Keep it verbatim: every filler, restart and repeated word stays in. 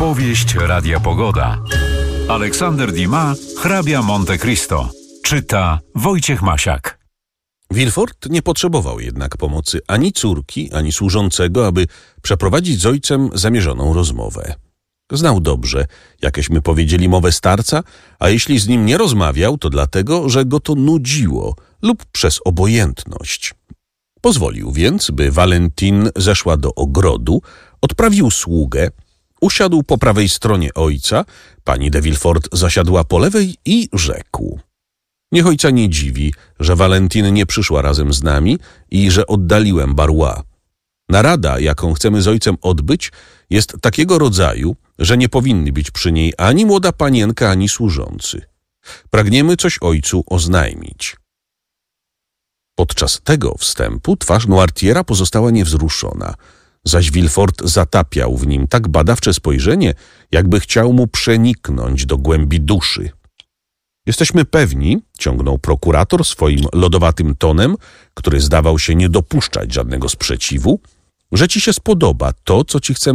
Powieść Radia Pogoda. Aleksander Dumas, hrabia Monte Cristo. Czyta Wojciech Masiak. Villefort nie potrzebował jednak pomocy ani córki, ani służącego, aby przeprowadzić z ojcem zamierzoną rozmowę. Znał dobrze, jakeśmy powiedzieli, mowę starca, a jeśli z nim nie rozmawiał, to dlatego, że go to nudziło lub przez obojętność. Pozwolił więc, by Valentine zeszła do ogrodu, odprawił sługę, usiadł po prawej stronie ojca, pani de Villefort zasiadła po lewej i rzekł: niech ojca nie dziwi, że Valentine nie przyszła razem z nami i że oddaliłem Barrois. Narada, jaką chcemy z ojcem odbyć, jest takiego rodzaju, że nie powinny być przy niej ani młoda panienka, ani służący. Pragniemy coś ojcu oznajmić. Podczas tego wstępu twarz Noirtiera pozostała niewzruszona, zaś Villefort zatapiał w nim tak badawcze spojrzenie, jakby chciał mu przeniknąć do głębi duszy. Jesteśmy pewni, ciągnął prokurator swoim lodowatym tonem, który zdawał się nie dopuszczać żadnego sprzeciwu, że ci się spodoba to, co ci chcemy